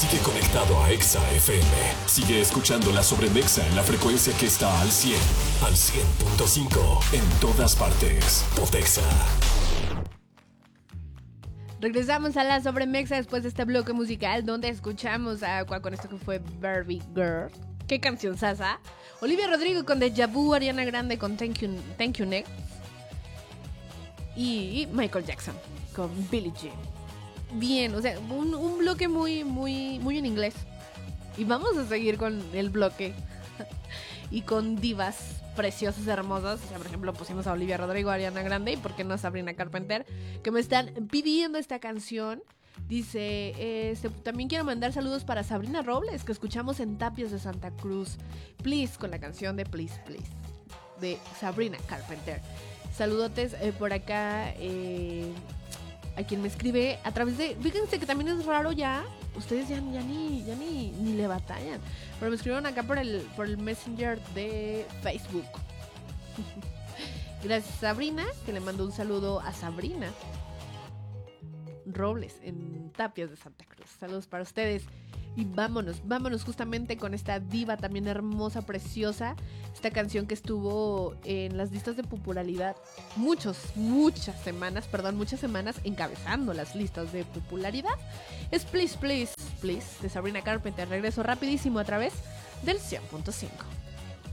Sigue conectado a Exa FM. Sigue escuchando la Sobremexa en la frecuencia que está al 100, al 100.5 en todas partes. Potexa. Regresamos a la Sobremexa después de este bloque musical donde escuchamos a con esto que fue Barbie Girl. Qué canción sasa. Olivia Rodrigo con Deja Vu, Ariana Grande con Thank You Next y Michael Jackson con Billie Jean. Bien, o sea, un bloque muy en inglés. Y vamos a seguir con el bloque y con divas preciosas, hermosas. O sea, por ejemplo, pusimos a Olivia Rodrigo, Ariana Grande y por qué no Sabrina Carpenter, que me están pidiendo esta canción. Dice, también quiero mandar saludos para Sabrina Robles, que escuchamos en Tapias de Santa Cruz. Please, con la canción de Please, Please, de Sabrina Carpenter. Saludotes por acá a quien me escribe a través de... Fíjense que también es raro ya. Ustedes ya ni le batallan. Pero me escribieron acá por el Messenger de Facebook. Gracias Sabrina, que le mando un saludo a Sabrina Robles en Tapias de Santa Cruz. Saludos para ustedes. Y vámonos justamente con esta diva también hermosa, preciosa. Esta canción que estuvo en las listas de popularidad muchas semanas encabezando las listas de popularidad. Es Please, Please, Please de Sabrina Carpenter. Regreso rapidísimo a través del 100.5.